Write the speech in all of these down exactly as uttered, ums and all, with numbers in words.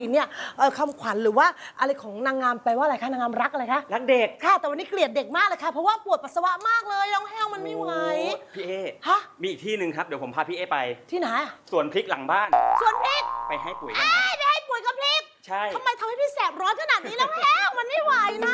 เนี่ยคำขวัญหรือว่าอะไรของนางงามแปลว่าอะไรคะนางงามรักอะไรคะรักเด็กค่ะแต่วันนี้เกลียดเด็กมากเลยค่ะเพราะว่าปวดปัสสาวะมากเลยน้องแห้วมันไม่ไหวพี่เอฮะมีอีกที่หนึ่งครับเดี๋ยวผมพาพี่เอไปที่ไหนสวนพริกหลังบ้านสวนพริกไปให้ปุ๋ยกันไปให้ปุ๋ยกับพริกใช่ทำไมทำให้พี่แสบร้อนขนาดนี้น้องแห้วมันไม่ไหวนะ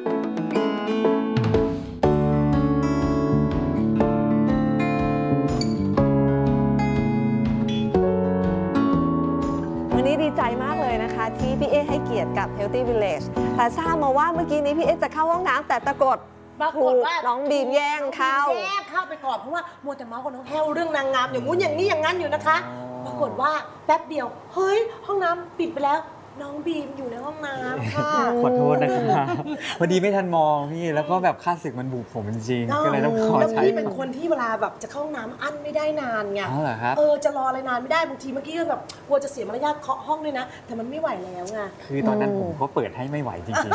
วันนี้ดีใจมากเลยนะคะที่พี่เอให้เกียรติกับ Healthy Village แต่ทราบมาว่าเมื่อกี้นี้พี่เอจะเข้าห้องน้ำแต่ตะกดปรากฏว่าน้องบีมแย่งเข้าแย่งเข้าไปก่อนเพราะว่ามัวแต่เมาส์กับน้องแห้วเรื่องนางงามอย่างงู้นอย่างนี้อย่างนั้นอยู่นะคะปรากฏว่าแป๊บเดียวเฮ้ยห้องน้ำปิดไปแล้วน้องบีมอยู่ในห้องน้ำค่ะขอโทษนะครับพอดีไม่ทันมองพี่แล้วก็แบบค่าศึกมันบุกผมจริงๆก็เลยต้องขอใช้แล้วพี่เป็นคนที่เวลาแบบจะเข้าห้องน้ำอั้นไม่ได้นานไงอ๋อเหรอครับเออจะรออะไรนานไม่ได้บางทีเมื่อกี้ก็แบบกลัวจะเสียมารยาทเคาะห้องด้วยนะแต่มันไม่ไหวแล้วไงคือตอนนั้นผมก็เปิดให้ไม่ไหวจริง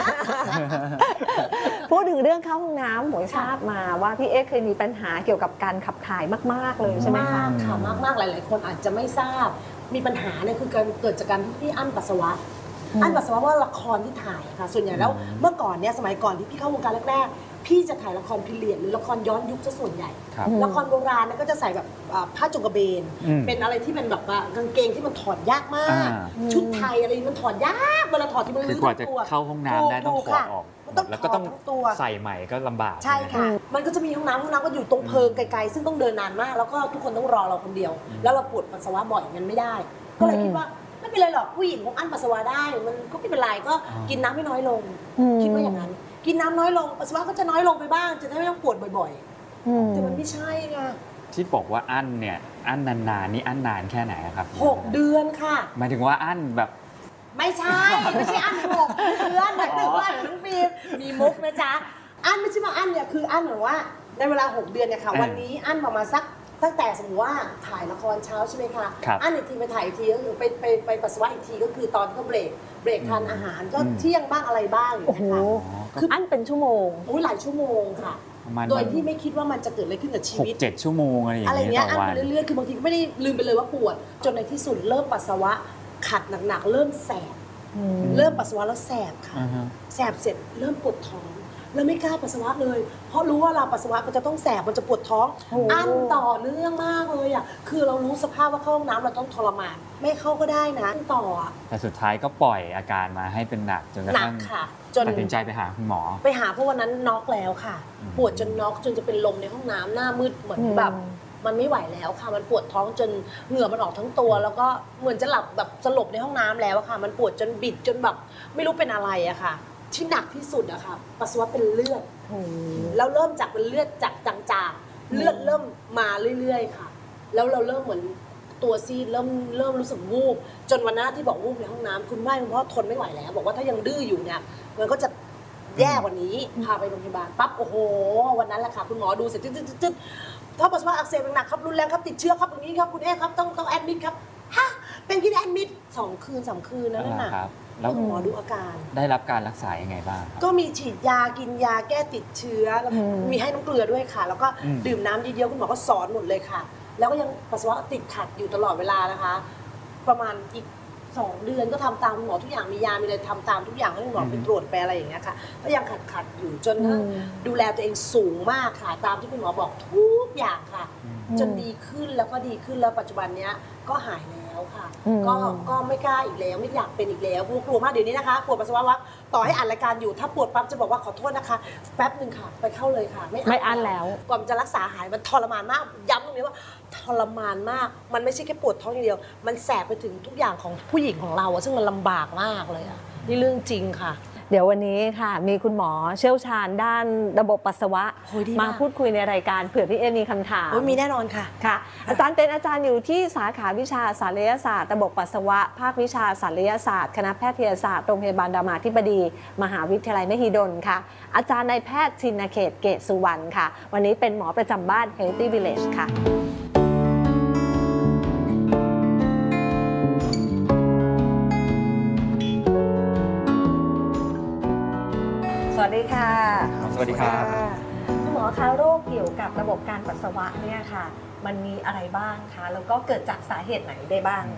ๆพูดถึงเรื่องเข้าห้องน้ำหมวยทราบมาว่าพี่เอเคยมีปัญหาเกี่ยวกับการขับถ่ายมากๆเลยใช่ไหมคะมากค่ะมากๆหลายๆคนอาจจะไม่ทราบมีปัญหาเนี่ยคือการเกิดจากการที่พี่อั้นปัสสาวะอันปัสสาวะว่าละครที่ถ่ายค่ะส่วนใหญ่แล้วเมื่อก่อนเนี่ยสมัยก่อนที่พี่เข้าวงการแรกๆพี่จะถ่ายละครพิเรียดหรือละครย้อนยุคซะส่วนใหญ่ละครโบราณเนี่ยก็จะใส่แบบผ้าจงกระเบนเป็นอะไรที่เป็นแบบกางเกงที่มันถอดยากมากชุดไทยอะไรมันถอดยากเวลาถอดที่มันรื้อทั้งตัวเข้าห้องน้ำได้ต้องถอดออกแล้วก็ต้องใส่ใหม่ก็ลำบากใช่ค่ะมันก็จะมีห้องน้ำห้องน้ำก็อยู่ตรงเพิงไกลๆซึ่งต้องเดินนานมากแล้วก็ทุกคนต้องรอเราคนเดียวแล้วเราปวดปัสสาวะบ่อยมันไม่ได้ก็เลยคิดว่าไม่เป็นไรหรอกผู้หญิงคงอั้นปัสสาวะได้มันก็ไม่เป็นไรก็กินน้ำไม่น้อยลงคิดว่าอย่างนั้นกินน้ำน้อยลงปัสสาวะก็จะน้อยลงไปบ้างจะได้ไม่ต้องปวดบ่อยๆแต่มันไม่ใช่ไงที่บอกว่าอั้นเนี่ยอั้นนานๆนี่อั้นนานแค่ไหนครับหกเดือนค่ะหมายถึงว่าอั้นแบบไม่ใช่ไม่ใช่อั้นหกเดือนหมายถึงว่าน้องบีมมีมุกนะจ๊ะอั้นไม่ใช่มาอั้นเนี่ยคืออั้นเหมือนว่าในเวลาหกเดือนเนี่ยค่ะวันนี้อั้นประมาณสักตั้งแต่สมมติว่าถ่ายละครเช้าใช่ไหมคะอันอีกทีไปถ่ายอีกทีก็คือไปไปไปปัสสาวะอีกทีก็คือตอนเขาเบรกเบรกทานอาหารก็เที่ยงบ้างอะไรบ้างอย่างเงี้ยค่ะคืออันเป็นชั่วโมงอุ้ยหลายชั่วโมงค่ะโดยที่ไม่คิดว่ามันจะเกิดอะไรขึ้นกับชีวิตหกเจ็ดชั่วโมงอะไรอย่างเงี้ยอะไรเงี้ยอันไปเรื่อยๆคือบางทีก็ไม่ได้ลืมไปเลยว่าปวดจนในที่สุดเริ่มปัสสาวะขัดหนักๆเริ่มแสบเริ่มปัสสาวะแล้วแสบค่ะแสบเสร็จเริ่มปวดท้องแล้วไม่กล้าปัสสาวะเลยเพราะรู้ว่าเราปัสสาวะมันจะต้องแสบมันจะปวดท้องอั้นต่อเนื่องมากเลยอ่ะคือเรารู้สภาพว่าเข้าห้องน้ำเราต้องทรมานไม่เข้าก็ได้นะต่อแต่สุดท้ายก็ปล่อยอาการมาให้เป็นหนักจนกระทั่งตัดสินใจไปหาคุณหมอไปหาเพราะวันนั้นน็อกแล้วค่ะปวดจนน็อกจนจะเป็นลมในห้องน้ำหน้ามืดเหมือนแบบมันไม่ไหวแล้วค่ะมันปวดท้องจนเหงื่อมันออกทั้งตัวแล้วก็เหมือนจะหลับแบบสลบในห้องน้ำแล้วค่ะมันปวดจนบิดจนแบบไม่รู้เป็นอะไรอะค่ะที่หนักที่สุดอะค่ะปัสสาวะเป็นเลือดแล้วเริ่มจากเป็นเลือดจากจางๆเลือดเริ่มมาเรื่อยๆค่ะแล้วเราเริ่มเหมือนตัวซีดเริ่มเริ่มรู้สึกวูบจนวันนั้นที่บอกวูบในห้องน้ำคุณแม่คุณพ่อทนไม่ไหวแล้วบอกว่าถ้ายังดื้ออยู่เนี่ยมันก็จะแย่กว่านี้พาไปโรงพยาบาลปั๊บโอ้โหวันนั้นแหละค่ะคุณหมอดูเสร็จจึ๊ดๆถ้าปัสสาวะอักเสบหนักครับรุนแรงครับติดเชื้อครับอย่างนี้ครับคุณเอ๊ครับต้องต้องแอดมิดครับฮะเป็นที่แอดมิดสองคืนสามคืนนั่นน่ะแล้วหมอดูอาการได้รับการรักษายังไงบ้างก็มีฉีดยากินยาแก้ติดเชื้อแล้วมีให้น้ำเกลือด้วยค่ะแล้วก็ดื่มน้ำเยอะๆคุณหมอก็สอนหมดเลยค่ะแล้วก็ยังปัสสาวะติดขัดอยู่ตลอดเวลานะคะประมาณอีกสองเดือนก็ทำตามคุณหมอทุกอย่างมียามีอะไรทำตามทุกอย่างให้คุณหมอไปตรวจไปอะไรอย่างเงี้ยค่ะก็ยังขัดขัดอยู่จนดูแลตัวเองสูงมากค่ะตามที่คุณหมอบอกทุกอย่างค่ะจนดีขึ้นแล้วก็ดีขึ้นแล้วปัจจุบันเนี้ยก็หายแล้วค่ะก็ก็ไม่กล้าอีกแล้วไม่อยากเป็นอีกแล้วกลัวมากเดี๋ยวนี้นะคะปวดปัสสาวะวักต่อให้อ่านรายการอยู่ถ้าปวดปั๊บจะบอกว่าขอโทษนะคะแป๊บหนึ่งค่ะไปเข้าเลยค่ะไม่อั้นแล้วก่อนจะรักษาหายมันทรมานมากย้ำตรงนี้ว่าทรมานมากมันไม่ใช่แค่ปวดท้องอย่างเดียวมันแสบไปถึงทุกอย่างของผู้หญิงของเราซึ่งมันลำบากมากเลยอ่ะนี่เรื่องจริงค่ะเดี๋ยววันนี้ค่ะมีคุณหมอเชี่ยวชาญด้านระบบปัสสาวะมาพูดคุยในรายการเผื่อพี่เอมีคำถามมีแน่นอนค่ะค่ะอาจารย์เป็นอาจารย์อยู่ที่สาขาวิชาศัลยศาสตร์ระบบปัสสาวะภาควิชาศัลยศาสตร์คณะแพทยศาสตร์โรงพยาบาลรามาธิบดีมหาวิทยาลัยมหิดลค่ะอาจารย์นายแพทย์ชินเขตเกตสุวรรณค่ะวันนี้เป็นหมอประจำบ้าน Healthy Village ค่ะสวัสดีค่ะสวัสดีครับคุณหมอคะโรคเกี่ยวกับระบบการปัสสาวะเนี่ยค่ะมันมีอะไรบ้างคะแล้วก็เกิดจากสาเหตุไหนได้บ้าง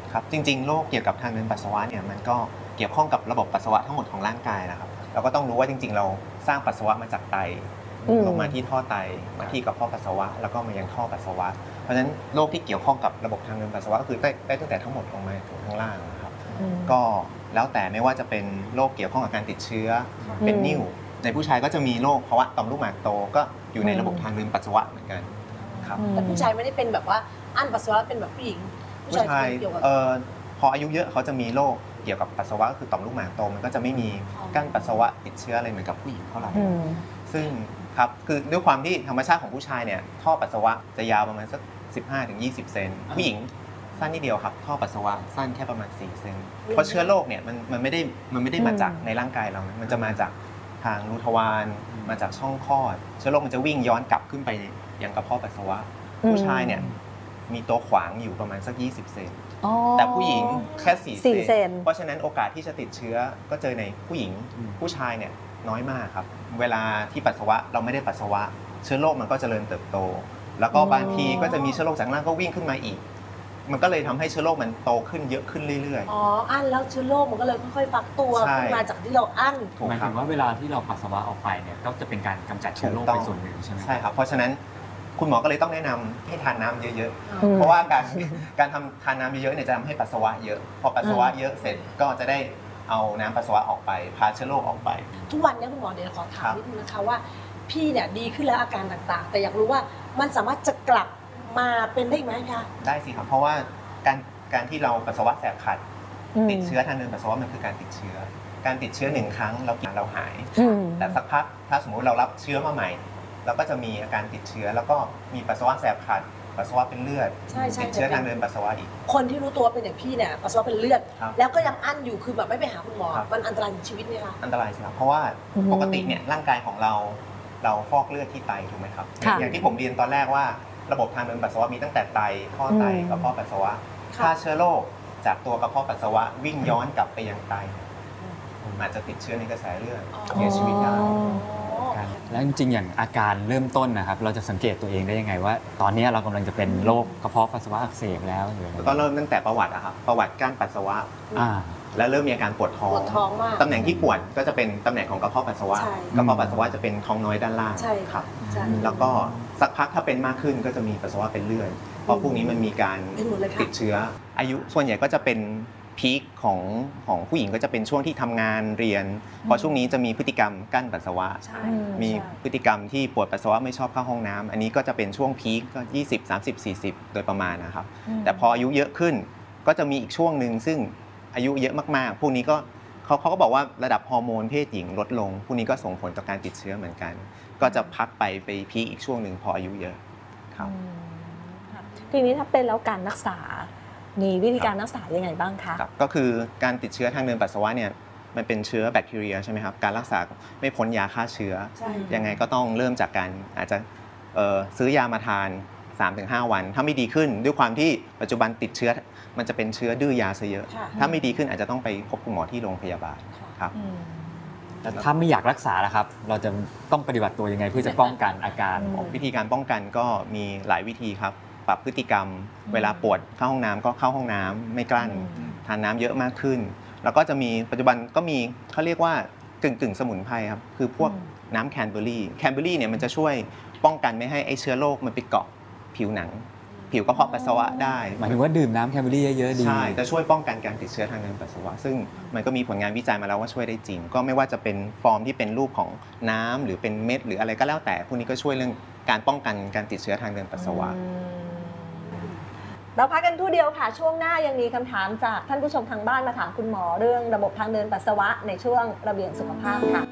ครับจริงๆโรคเกี่ยวกับทางเดินปัสสาวะเนี่ยมันก็เกี่ยวข้องกับระบบปัสสาวะทั้งหมดของร่างกายนะครับเราก็ต้องรู้ว่าจริงๆเราสร้างปัสสาวะมาจากไตลงมาที่ท่อไตมาที่กระเพาะปัสสาวะแล้วก็มายังท่อปัสสาวะเพราะฉะนั้นโรคที่เกี่ยวข้องกับระบบทางเดินปัสสาวะก็คือได้ได้ตั้งแต่ทั้งหมดลงมาถึงข้างล่างนะครับก็แล้วแต่ไม่ว่าจะเป็นโรคเกี่ยวข้องกับการติดเชื้อเป็นนิ่วในผู้ชายก็จะมีโรคภาวะต่อมลูกหมากโตก็อยู่ในระบบทางเดินปัสสาวะเหมือนกันครับแต่ผู้ชายไม่ได้เป็นแบบว่าอั้นปัสสาวะเป็นแบบผู้หญิงผู้ชายเอ่อพออายุเยอะเขาจะมีโรคเกี่ยวกับปัสสาวะก็คือต่อมลูกหมากโตมันก็จะไม่มีกั้นปัสสาวะติดเชื้ออะไรเหมือนกับผู้หญิงเท่าไหร่ซึ่งครับคือด้วยความที่ธรรมชาติของผู้ชายเนี่ยท่อปัสสาวะจะยาวประมาณสัก สิบห้าถึงยี่สิบ เซนผู้หญิงสั้นนิดเดียวครับท่อปัสสาวะสั้นแค่ประมาณสี่เซนเพราะเชื้อโรคเนี่ยมันมันไม่ได้มันไม่ได้มาจากในร่างกายเรานะมันจะมาจากทางรูทวารมาจากช่องคลอดเชื้อโรคมันจะวิ่งย้อนกลับขึ้นไปยังกระเพาะปัสสาวะผู้ชายเนี่ยมีตัวขวางอยู่ประมาณสักยี่สิบเซนแต่ผู้หญิงแค่สี่เซนเพราะฉะนั้นโอกาสที่จะติดเชื้อก็เจอในผู้หญิงผู้ชายเนี่ยน้อยมากครับเวลาที่ปัสสาวะเราไม่ได้ปัสสาวะเชื้อโรคมันก็เจริญเติบโตแล้วก็บางทีก็จะมีเชื้อโรคจากล่างก็วิ่งขึ้นมาอีกมันก็เลยทำให้เชื้อโรคมันโตขึ้นเยอะขึ้นเรื่อยๆอ๋ออั้นแล้วเชื้อโรคมันก็เลยค่อยๆฟักตัวขึ้นมาจากที่เราอั้นหมายถึงว่าเวลาที่เราปัสสาวะออกไปเนี่ยก็จะเป็นการกำจัดเชื้อโรคไปส่วนหนึ่งใช่ไหมใช่ครับเพราะฉะนั้นคุณหมอก็เลยต้องแนะนำให้ทานน้ำเยอะๆเพราะว่าการการทำทานน้ำเยอะๆเนี่ยจะทำให้ปัสสาวะเยอะพอปัสสาวะเยอะเสร็จก็จะได้เอาน้ำปัสสาวะออกไปพาเชื้อโรคออกไปทุกวันนี้คุณหมอเดี๋ยวขอถามนิดนึงนะคะว่าพี่เนี่ยดีขึ้นแล้วอาการต่างๆแต่อยากรู้ว่ามันสามารถจะกลับมาเป็นได้ไหมคะได้สิครับเพราะว่าการการที่เราปัสสาวะแสบขัดติดเชื้อทางเดินปัสสาวะมันคือการติดเชื้อการติดเชื้อหนึ่งครั้งเรากินเราหายแต่สักพักถ้าสมมุติเรารับเชื้อมาใหม่เราก็จะมีอาการติดเชื้อแล้วก็มีปัสสาวะแสบขัดปัสสาวะเป็นเลือดติดเชื้อทางเดินปัสสาวะอีกคนที่รู้ตัวเป็นอย่างพี่เนี่ยปัสสาวะเป็นเลือดแล้วก็ยังอั้นอยู่คือแบบไม่ไปหาคุณหมอมันอันตรายในชีวิตไหมคะอันตรายสิครับเพราะว่าปกติเนี่ยร่างกายของเราเราฟอกเลือดที่ไตถูกไหมครับอย่างที่ผมเรียนตอนแรกว่าระบบทางเดินปัสสาวะมีตั้งแต่ไตท่อไตกระเพาะปัสสาวะถ้าเชื้อโรคจากตัวกระเพาะปัสสาวะวิ่งย้อนกลับไปยังไตอาจจะติดเชื้อในกระแสเลือดเสียชีวิตได้แล้วจริงๆอย่างอาการเริ่มต้นนะครับเราจะสังเกตตัวเองได้ยังไงว่าตอนนี้เรากำลังจะเป็นโรคกระเพาะปัสสาวะอักเสบแล้วหรือก็เริ่มตั้งแต่ประวัติอะครับประวัติการปัสสาวะแล้วเริ่มมีอาการปวดท้องปวดท้องมากตำแหน่งที่ปวดก็จะเป็นตำแหน่งของกระเพาะปัสสาวะกระเพาะปัสสาวะจะเป็นท้องน้อยด้านล่างครับแล้วก็สักพักถ้าเป็นมากขึ้นก็จะมีปัสสาวะเป็นเลือดเพราะพวกนี้มันมีการติดเชื้ออายุส่วนใหญ่ก็จะเป็นพีคของของผู้หญิงก็จะเป็นช่วงที่ทำงานเรียนเพราะช่วงนี้จะมีพฤติกรรมกั้นปัสสาวะมีพฤติกรรมที่ปวดปัสสาวะไม่ชอบเข้าห้องน้ำอันนี้ก็จะเป็นช่วงพีคก็ยี่สิบ สามสิบ สี่สิบโดยประมาณนะครับแต่พออายุเยอะขึ้นก็จะมีอีกช่วงหนึ่งซึ่งอายุเยอะมากๆพวกนี้ก็เขาเขาก็บอกว่าระดับฮอร์โมนเพศหญิงลดลงพวกนี้ก็ส่งผลต่อการติดเชื้อเหมือนกันก็จะพักไปไปพีคอีกช่วงหนึ่งพออายุเยอะครับทีนี้ถ้าเป็นแล้วการรักษามีวิธีการรักษายังไงบ้างคะก็คือการติดเชื้อทางเดินปัสสาวะเนี่ยมันเป็นเชื้อแบคทีเรียใช่ไหมครับการรักษาไม่พ้นยาฆ่าเชื้อยังไงก็ต้องเริ่มจากการอาจจะซื้อยามาทาน สามถึงห้า วันถ้าไม่ดีขึ้นด้วยความที่ปัจจุบันติดเชื้อมันจะเป็นเชื้อดื้อยาซะเยอะถ้าไม่ดีขึ้นอาจจะต้องไปพบคุณหมอที่โรงพยาบาลครับแต่ถ้าไม่อยากรักษาล่ะครับเราจะต้องปฏิบัติตัวยังไงเพื่อจะป้องกันอาการวิธีการป้องกันก็มีหลายวิธีครับปรับพฤติกรรมเวลาปวดเข้าห้องน้ำก็เข้าห้องน้ำไม่กลั้นทานน้ำเยอะมากขึ้นแล้วก็จะมีปัจจุบันก็มีเขาเรียกว่ากึ่งกึ่งสมุนไพรครับคือพวกน้ำแคนเบอรี่แคนเบอรี่เนี่ยมันจะช่วยป้องกันไม่ให้ไอเชื้อโรคมันไปเกาะผิวหนังผิวกระเพาะปัสสาวะได้หมายถึงว่าดื่มน้ำแคนเบอรี่เยอะๆดีใช่จะช่วยป้องกันการติดเชื้อทางเดินปัสสาวะซึ่งมันก็มีผลงานวิจัยมาแล้วว่าช่วยได้จริงก็ไม่ว่าจะเป็นฟอร์มที่เป็นรูปของน้ำหรือเป็นเม็ดหรืออะไรก็แล้วแต่พวกนี้ก็ช่วยเรื่องการป้องกันการติดเชื้อทางเดินปัสสาวะเราพักกันทู่เดียวค่ะช่วงหน้ายังมีคำถามจากท่านผู้ชมทางบ้านมาถามคุณหมอเรื่องระบบทางเดินปัสสาวะในช่วงระเบียงสุขภาพค่ะ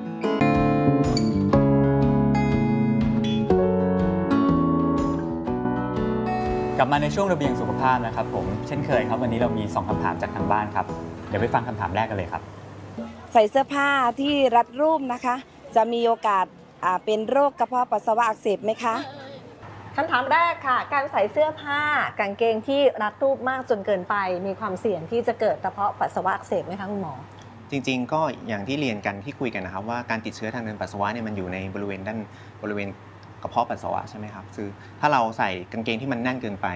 กลับมาในช่วงระเบียงสุขภาพนะครับผมเช่นเคยครับวันนี้เรามีสองคำถามจากทางบ้านครับเดี๋ยวไปฟังคำถามแรกกันเลยครับใส่เสื้อผ้าที่รัดรูปนะคะจะมีโอกาสเป็นโรคกระเพาะปัสสาวะอักเสบไหมคะคำถามแรกค่ะการใส่เสื้อผ้ากางเกงที่รัดรูปมากจนเกินไปมีความเสี่ยงที่จะเกิดกระเพาะปัสสาวะอักเสบไหมคะคุณหมอจริงๆก็อย่างที่เรียนกันที่คุยกันนะครับว่าการติดเชื้อทางเดินปัสสาวะเนี่ยมันอยู่ในบริเวณด้านบริเวณกระเพาะปัสสาวะใช่ไหมครับคือถ้าเราใส่กางเกงที่มันแน่นเกินไป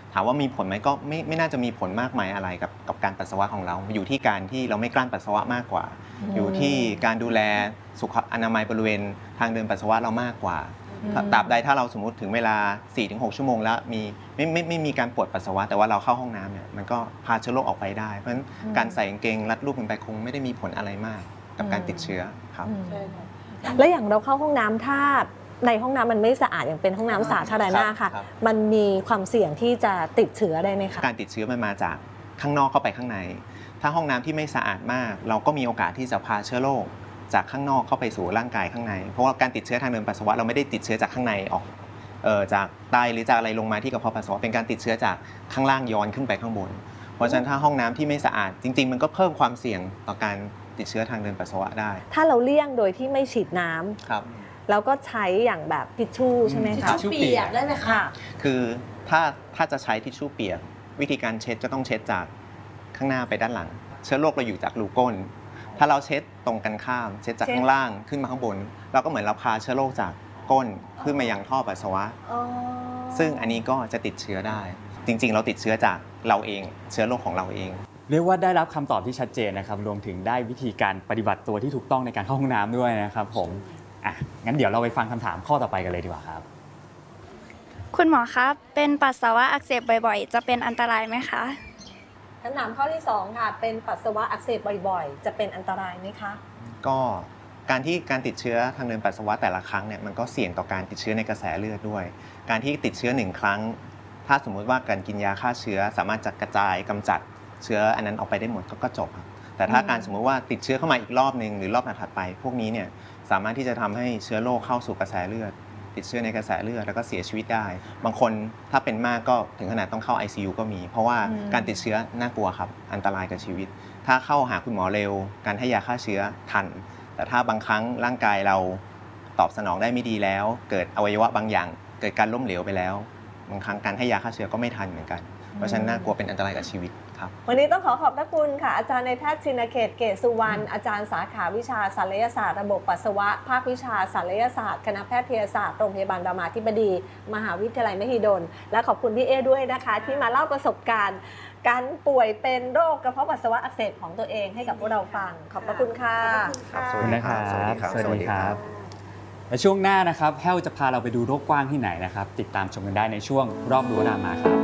ถามว่ามีผลไหมก็ไม่ไม่น่าจะมีผลมากมายอะไรกับกับการปัสสาวะของเราอยู่ที่การที่เราไม่กลั้นปัสสาวะมากกว่า อยู่ที่การดูแลสุขอนามัยบริเวณทางเดินปัสสาวะเรามากกว่าตราบใดถ้าเราสมมติถึงเวลา สี่ถึงหก ชั่วโมงแล้วมีไม่ไม่ไม่มีการปวดปัสสาวะแต่ว่าเราเข้าห้องน้ำเนี่ยมันก็พาเชื้อโรคออกไปได้เพราะฉะนั้นการใส่กางเกงรัดรูปกันไปคงไม่ได้มีผลอะไรมากกับการติดเชื้อครับใช่ค่ะแล้วอย่างเราเข้าห้องน้ำถ้าในห้องน้ำมันไม่สะอาดอย่างเป็นห้องน้ำสาธารณะค่ะครับมันมีความเสี่ยงที่จะติดเชื้อได้ไหมคะการติดเชื้อมันมาจากข้างนอกเข้าไปข้างใน ถ้าห้องน้ำที่ไม่สะอาดมาก เราก็มีโอกาสที่จะพาเชื้อโรคจากข้างนอกเข้าไปสู่ร่างกายข้างใน เพราะว่าการติดเชื้อทางเดินปัสสาวะเราไม่ได้ติดเชื้อจากข้างในออกเอ่อจากไตหรือจากอะไรลงมาที่กระเพาะปัสสาวะเป็นการติดเชื้อจากข้างล่างย้อนขึ้นไปข้างบน เพราะฉะนั้นถ้าห้องน้ำที่ไม่สะอาดจริงๆมันก็เพิ่มความเสี่ยงต่อการติดเชื้อทางเดินปัสสาวะได้ถ้าเราเลี่ยงโดยที่ไม่ฉีดน้ำครับแล้วก็ใช้อย่างแบบทิชชู่ใช่ไหมทิชคะชู่เปียกได้ไหมคะคือถ้าถ้าจะใช้ทิชชู่เปียกวิธีการเช็ดจะต้องเช็ดจากข้างหน้าไปด้านหลัง เชื้อโรคเราอยู่จากรูก้น ถ้าเราเช็ดตรงกันข้าม เช็ดจากข้างล่างขึ้นมาข้างบน เราก็เหมือนเราพาเชื้อโรคจากก้นขึ้นมายังท่อปัสสาวะ ซึ่งอันนี้ก็จะติดเชื้อได้ จริงๆ เราติดเชื้อจากเราเองเชื้อโรคของเราเองเรียกว่าได้รับคำตอบที่ชัดเจนนะครับรวมถึงได้วิธีการปฏิบัติตัวที่ถูกต้องในการเข้าห้องน้ำด้วยนะครับผมอ่ะงั้นเดี๋ยวเราไปฟังคำถามข้อต่อไปกันเลยดีกว่าครับคุณหมอครับ เป็นปัสสาวะอักเสบบ่อยๆ จะเป็นอันตรายไหมคะคำถามข้อที่สองค่ะ เป็นปัสสาวะอักเสบบ่อยๆ จะเป็นอันตรายไหมคะก็การที่การติดเชื้อทางเดินปัสสาวะแต่ละครั้งเนี่ยมันก็เสี่ยงต่อการติดเชื้อในกระแสเลือดด้วย การที่ติดเชื้อหนึ่งครั้ง ถ้าสมมุติว่าการกินยาฆ่าเชื้อสามารถจะกระจายกำจัดเชื้ออันนั้นออกไปได้หมดก็ก็จบครับแต่ถ้าการสมมุติว่าติดเชื้อเข้ามาอีกรอบหนึ่งหรือรอบถัดไป พวกนี้เนี่ยสามารถที่จะทำให้เชื้อโรคเข้าสู่กระแสเลือด ติดเชื้อในกระแสเลือดแล้วก็เสียชีวิตได้ บางคนถ้าเป็นมากก็ถึงขนาดต้องเข้า ไอ ซี ยู ก็มี เพราะว่าการติดเชื้อน่ากลัวครับอันตรายกับชีวิต ถ้าเข้าหาคุณหมอเร็ว การให้ยาฆ่าเชื้อทัน แต่ถ้าบางครั้งร่างกายเราตอบสนองได้ไม่ดีแล้ว เกิดอวัยวะบางอย่าง เกิดการล้มเหลวไปแล้ว บางครั้งการให้ยาฆ่าเชื้อก็ไม่ทันเหมือนกัน เพราะฉะนั้นน่ากลัวเป็นอันตรายกับชีวิตครับวันนี้ต้องขอขอบพระคุณค่ะ อาจารย์นายแพทย์ชินเขตเกศสุวรรณอาจารย์สาขาวิชาศัลยศาสตร์ระบบปัสสาวะภาควิชาศัลยศาสตร์คณะแพทยศาสตร์โรงพยาบาลรามาธิบดี มหาวิทยาลัยมหิดลและขอบคุณพี่เอด้วยนะคะ ที่มาเล่าประสบการณ์ การป่วยเป็นโรคกระเพาะปัสสาวะอักเสบของตัวเองให้กับพวกเราฟังขอบพระคุณค่ะครับขอบคุณนะครับสวัสดีครับสวัสดีครับและช่วงหน้านะครับแฮลจะพาเราไปดูโรคกว้างที่ไหนนะครับติดตามชมกันได้ในช่วงรอบรั้วรามาครับ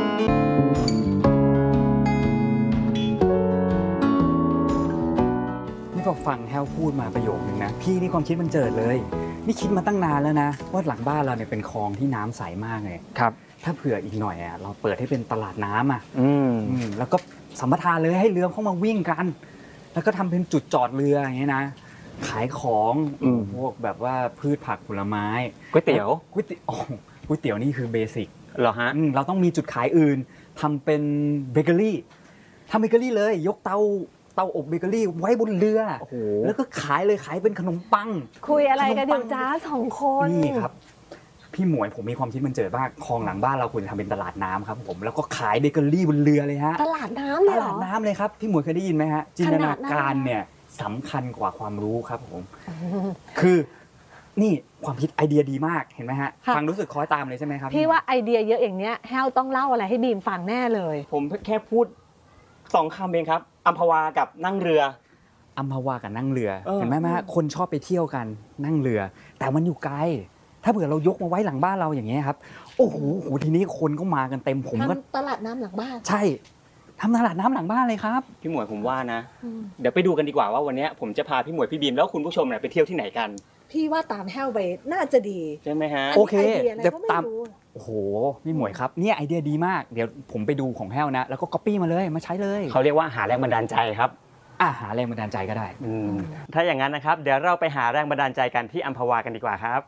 นี่พอฟังแฮลพูดมาประโยคนึงนะพี่นี่ความคิดมันเจิดเลยนี่คิดมาตั้งนานแล้วนะว่าหลังบ้านเราเนี่ยเป็นคลองที่น้ำใสมากเลยครับถ้าเผื่ออีกหน่อยอ่ะเราเปิดให้เป็นตลาดน้ำอ่ะอืมแล้วก็สัมปทานเลยให้เรือเข้ามาวิ่งกันแล้วก็ทำเป็นจุดจอดเรืออย่างเงี้ยนะขายของพวกแบบว่าพืชผักผลไม้ก๋วยเตี๋ยวก๋วยเตี๋ยวก๋วยเตี๋ยวนี่คือเบสิกเหรอฮะเราต้องมีจุดขายอื่นทำเป็นเบเกอรี่ทำเบเกอรี่เลยยกเตาเตาอบเบเกอรี่ไว้บนเรือแล้วก็ขายเลยขายเป็นขนมปังคุยอะไรกันอยู่จ้าสองคนนี่ครับพี่หมวยผมมีความคิดมันเจิดมากคลองหลังบ้านเราควรจะทำเป็นตลาดน้ำครับผมแล้วก็ขายเบเกอรี่บนเรือเลยฮะตลาดน้ำเลยตเหรลาอดน้ำเลยครับพี่หมวยเคยได้ยินไหมฮะจินตนาขนาดนั้นการเนี่ยสำคัญกว่าความรู้ครับผมคือนี่ความคิดไอเดียดีมากเห็นไหมฮะฟังรู้สึกคล้อยตามเลยใช่ไหมครับพี่ว่าไอเดียเยอะอย่างเนี้ยแฮลต้องเล่าอะไรให้บีมฟังแน่เลยผมแค่พูดสองคำเองครับอัมพวากับนั่งเรืออัมพวากับนั่งเรือเออเห็นไหมฮะคนชอบไปเที่ยวกันนั่งเรือ แต่มันอยู่ไกลถ้าเผื่อเรายกมาไว้หลังบ้านเราอย่างเงี้ยครับโอ้โหทีนี้คนก็มากันเต็มผมก็ทำตลาดน้ำหลังบ้านใช่ทำตลาดน้ำหลังบ้านเลยครับพี่หมวยผมว่านะ เดี๋ยวไปดูกันดีกว่าว่าวันนี้ผมจะพาพี่หมวยพี่บีมแล้วคุณผู้ชมเนี่ยไปเที่ยวที่ไหนกันพี่ว่าตามแฮลไปน่าจะดีใช่ไหมฮะโอเคไอเดียอะไรเดี๋ยวก็ไม่ตามรู้โอ้โหพี่หมวยครับเนี่ยไอเดียดีมากเดี๋ยวผมไปดูของแห้วนะ แล้วก็ก๊อปปี้มาเลยมาใช้เลยเขาเรียกว่าหาแรงบันดาลใจครับอ่าหาแรงบันดาลใจก็ได้ถ้าอย่างนั้นนะครับเดี๋ยวเราไปหาแรงบันดาลใจกันที่อัมพวากันดีกว่าครับ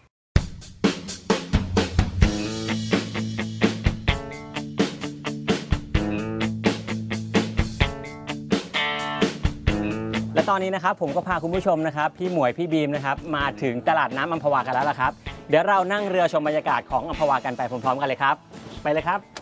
และตอนนี้นะครับผมก็พาคุณผู้ชมนะครับพี่หมวยพี่บีมนะครับมาถึงตลาดน้ำอัมพวากันแล้วล่ะครับเดี๋ยวเรานั่งเรือชมบรรยากาศของอัมพวากันไปพร้อมๆกันเลยครับไปเลยครับ